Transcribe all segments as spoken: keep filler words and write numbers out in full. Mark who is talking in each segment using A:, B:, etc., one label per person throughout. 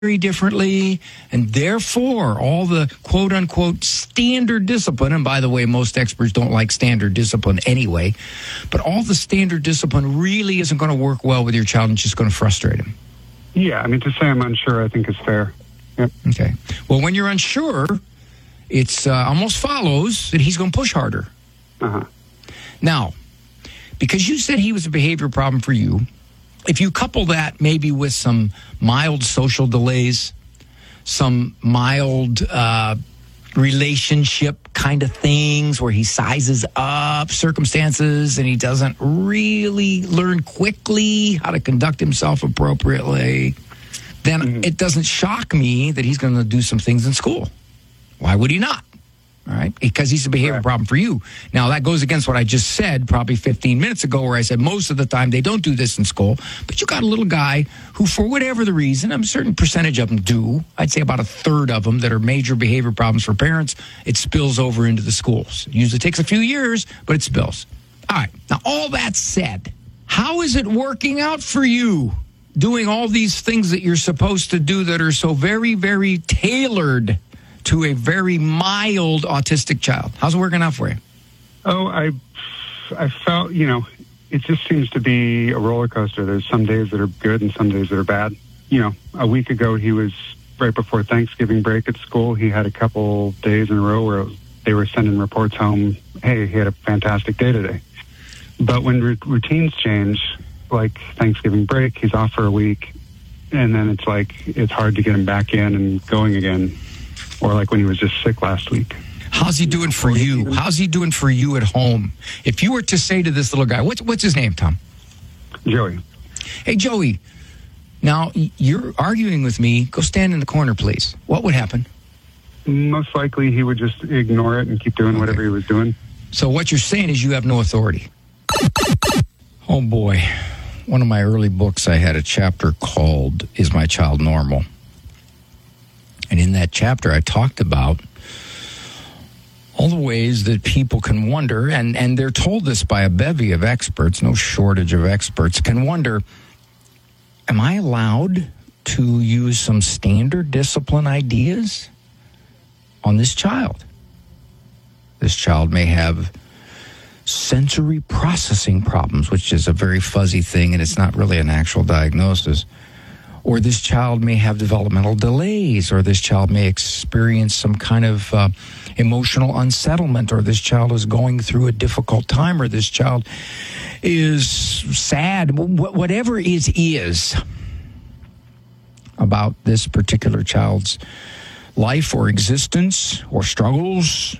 A: very differently, and therefore all the quote-unquote standard discipline, and by the way, most experts don't like standard discipline anyway, but all the standard discipline really isn't going to work well with your child and just going to frustrate him.
B: Yeah, I mean, to say I'm unsure, I think is fair. Yep.
A: Okay. Well, when you're unsure, it's uh, almost follows that he's going to push harder.
B: Uh-huh.
A: Now, because you said he was a behavior problem for you, if you couple that maybe with some mild social delays, some mild uh, relationship kind of things where he sizes up circumstances and he doesn't really learn quickly how to conduct himself appropriately, then mm-hmm. it doesn't shock me that he's going to do some things in school. Why would he not? All right, because he's a behavior right. problem for you. Now, that goes against what I just said probably fifteen minutes ago, where I said most of the time they don't do this in school. But you got a little guy who, for whatever the reason, a certain percentage of them do. I'd say about a third of them that are major behavior problems for parents. It spills over into the schools. It usually takes a few years, but it spills. All right, now all that said, how is it working out for you doing all these things that you're supposed to do that are so very, very tailored to a very mild autistic child? How's it working out for you?
B: Oh, I, I felt, you know, it just seems to be a roller coaster. There's some days that are good and some days that are bad. You know, a week ago, he was right before Thanksgiving break at school. He had a couple days in a row where they were sending reports home, hey, he had a fantastic day today. But when r- routines change, like Thanksgiving break, he's off for a week, and then it's like it's hard to get him back in and going again. Or like when he was just sick last week.
A: How's he doing for you? How's he doing for you at home? If you were to say to this little guy, what's what's his name, Tom?
B: Joey.
A: Hey, Joey, now you're arguing with me. Go stand in the corner, please. What would happen?
B: Most likely he would just ignore it and keep doing okay. whatever he was doing.
A: So what you're saying is you have no authority. Oh, boy. One of my early books, I had a chapter called Is My Child Normal? And in that chapter, I talked about all the ways that people can wonder, and, and they're told this by a bevy of experts, no shortage of experts, can wonder, am I allowed to use some standard discipline ideas on this child? This child may have sensory processing problems, which is a very fuzzy thing, and it's not really an actual diagnosis. Or this child may have developmental delays, or this child may experience some kind of uh, emotional unsettlement, or this child is going through a difficult time, or this child is sad. Wh- whatever it is about this particular child's life or existence or struggles,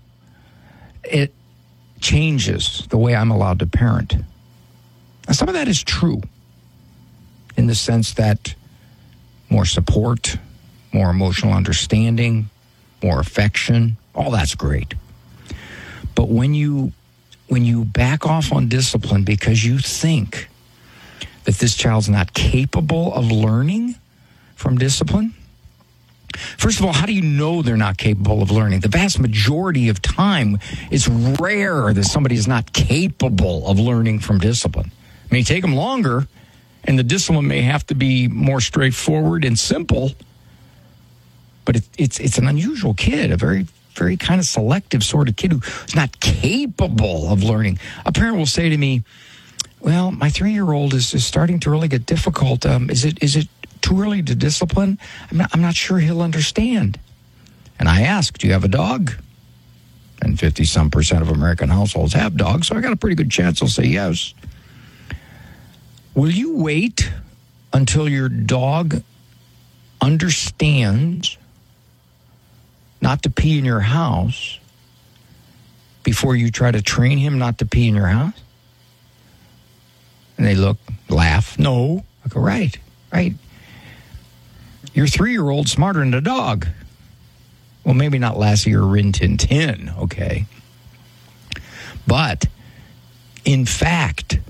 A: it changes the way I'm allowed to parent. Now, some of that is true, in the sense that more support, more emotional understanding, more affection, all that's great. But when you when you back off on discipline because you think that this child's not capable of learning from discipline, first of all, how do you know they're not capable of learning? The vast majority of time, it's rare that somebody is not capable of learning from discipline. It may take them longer, and the discipline may have to be more straightforward and simple, but it, it's it's an unusual kid, a very, very kind of selective sort of kid who's not capable of learning. A parent will say to me, well, my three-year-old is, is starting to really get difficult. Um, is it is it too early to discipline? I'm not, I'm not sure he'll understand. And I ask, do you have a dog? And fifty-some percent of American households have dogs, so I got a pretty good chance he'll say yes. Will you wait until your dog understands not to pee in your house before you try to train him not to pee in your house? And they look, laugh. No. I go, right, right. Your three-year-old's smarter than a dog. Well, maybe not Lassie or Rin Tin Tin, okay? But, in fact,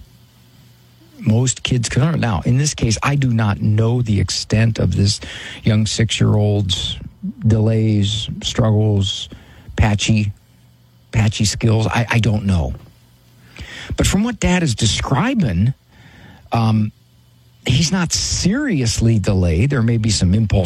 A: most kids can learn. Now, in this case, I do not know the extent of this young six-year-old's delays, struggles, patchy, patchy skills. I, I don't know. But from what Dad is describing, um, he's not seriously delayed. There may be some impulse